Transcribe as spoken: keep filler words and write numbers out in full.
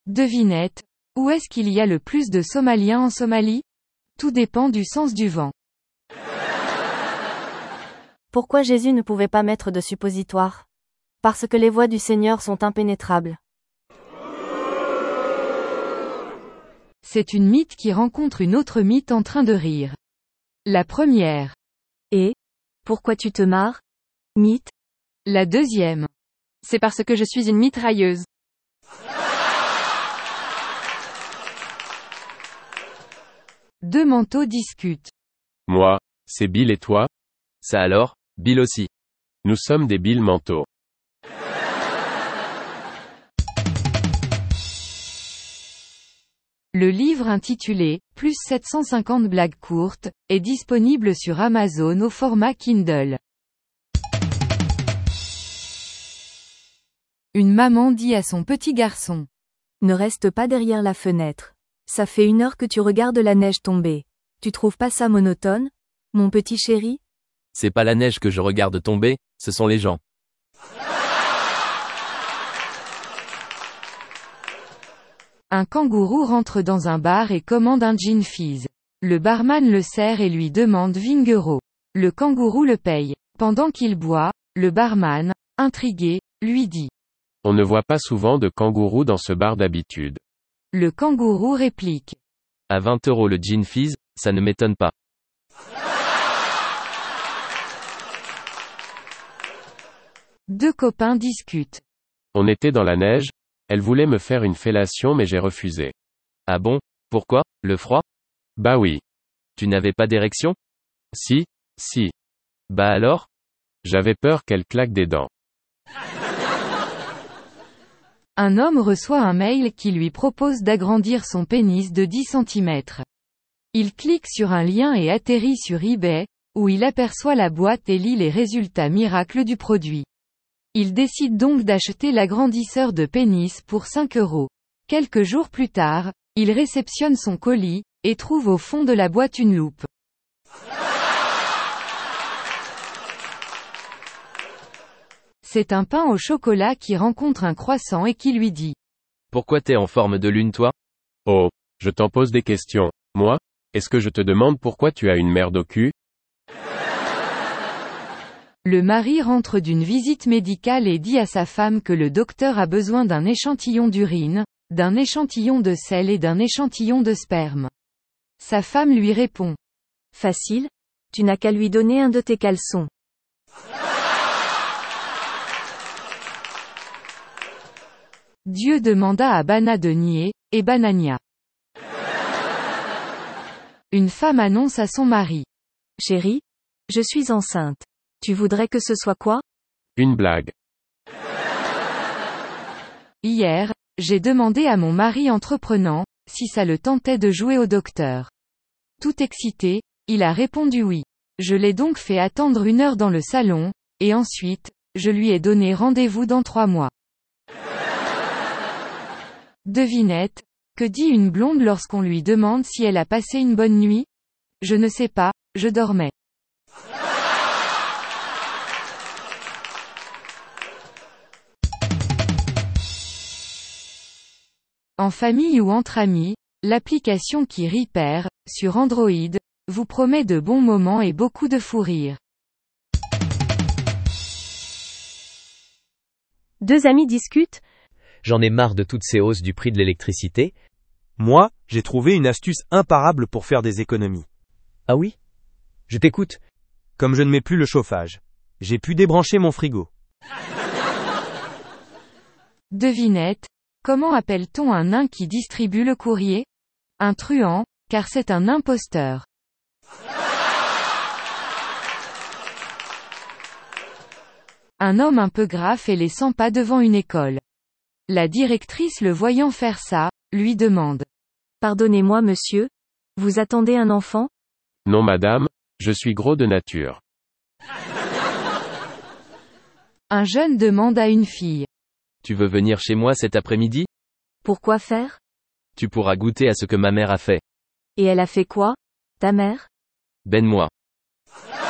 Devinette. Où est-ce qu'il y a le plus de Somaliens en Somalie? Tout dépend du sens du vent. Pourquoi Jésus ne pouvait pas mettre de suppositoire? Parce que les voies du Seigneur sont impénétrables. C'est une mythe qui rencontre une autre mythe en train de rire. La première. Et? Pourquoi tu te marres? Mythe? La deuxième. C'est parce que je suis une mitrailleuse. Deux manteaux discutent. Moi, c'est Bill et toi? Ça alors, Bill aussi. Nous sommes des Bill manteaux. Le livre intitulé « Plus sept cent cinquante blagues courtes » est disponible sur Amazon au format Kindle. Une maman dit à son petit garçon. Ne reste pas derrière la fenêtre. Ça fait une heure que tu regardes la neige tomber. Tu trouves pas ça monotone, mon petit chéri? C'est pas la neige que je regarde tomber, ce sont les gens. Un kangourou rentre dans un bar et commande un gin fizz. Le barman le sert et lui demande vingt euros. Le kangourou le paye. Pendant qu'il boit, le barman, intrigué, lui dit. On ne voit pas souvent de kangourous dans ce bar d'habitude. Le kangourou réplique. À vingt euros le gin fizz, ça ne m'étonne pas. Deux copains discutent. On était dans la neige, elle voulait me faire une fellation mais j'ai refusé. Ah bon? Pourquoi? Le froid? Bah oui. Tu n'avais pas d'érection? Si, si. Bah alors? J'avais peur qu'elle claque des dents. Un homme reçoit un mail qui lui propose d'agrandir son pénis de dix centimètres. Il clique sur un lien et atterrit sur eBay, où il aperçoit la boîte et lit les résultats miracles du produit. Il décide donc d'acheter l'agrandisseur de pénis pour cinq euros. Quelques jours plus tard, il réceptionne son colis, et trouve au fond de la boîte une loupe. C'est un pain au chocolat qui rencontre un croissant et qui lui dit. Pourquoi t'es en forme de lune toi? Oh, je t'en pose des questions. Moi? Est-ce que je te demande pourquoi tu as une merde au cul? Le mari rentre d'une visite médicale et dit à sa femme que le docteur a besoin d'un échantillon d'urine, d'un échantillon de sel et d'un échantillon de sperme. Sa femme lui répond. Facile, tu n'as qu'à lui donner un de tes caleçons. Dieu demanda à Bana de nier, et Banania. Une femme annonce à son mari. Chérie, je suis enceinte. Tu voudrais que ce soit quoi? Une blague. Hier, j'ai demandé à mon mari entreprenant, si ça le tentait de jouer au docteur. Tout excité, il a répondu oui. Je l'ai donc fait attendre une heure dans le salon, et ensuite, je lui ai donné rendez-vous dans trois mois. Devinette. Que dit une blonde lorsqu'on lui demande si elle a passé une bonne nuit? Je ne sais pas, je dormais. En famille ou entre amis, l'application qui Repair, sur Android, vous promet de bons moments et beaucoup de fou rire. Deux amis discutent. J'en ai marre de toutes ces hausses du prix de l'électricité. Moi, j'ai trouvé une astuce imparable pour faire des économies. Ah oui? Je t'écoute. Comme je ne mets plus le chauffage, j'ai pu débrancher mon frigo. Devinette. Comment appelle-t-on un nain qui distribue le courrier? Un truand, car c'est un imposteur. Un homme un peu gras fait les cent pas devant une école. La directrice le voyant faire ça, lui demande. Pardonnez-moi monsieur, vous attendez un enfant? Non madame, je suis gros de nature. Un jeune demande à une fille. Tu veux venir chez moi cet après-midi? Pourquoi faire? Tu pourras goûter à ce que ma mère a fait. Et elle a fait quoi, ta mère? Ben moi.